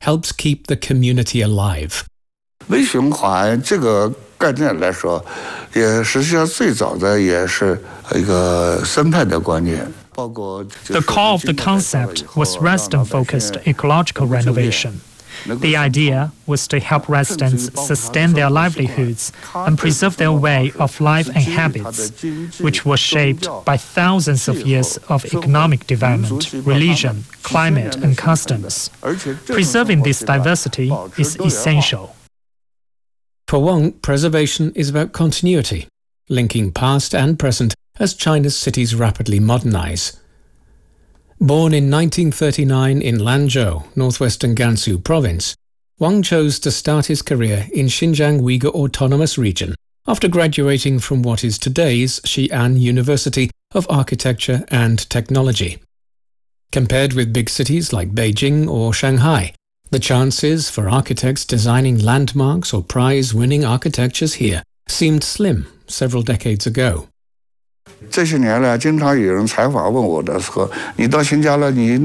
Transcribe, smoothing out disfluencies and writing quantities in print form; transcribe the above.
helps keep the community alive. 微循环这个概念来说，也实际上最早的也是一个生态的观念。 The core of the concept was resident-focused ecological renovation. The idea was to help residents sustain their livelihoods and preserve their way of life and habits, which was shaped by thousands of years of economic development, religion, climate, and customs. Preserving this diversity is essential. For Wang, preservation is about continuity, linking past and present as China's cities rapidly modernize. Born in 1939 in Lanzhou, northwestern Gansu province, Wang chose to start his career in Xinjiang Uyghur Autonomous Region after graduating from what is today's Xi'an University of Architecture and Technology. Compared with big cities like Beijing or Shanghai, the chances for architects designing landmarks or prize-winning architectures here seemed slim several decades ago. 这些年来，经常有人采访问我的时候，你到新疆了，你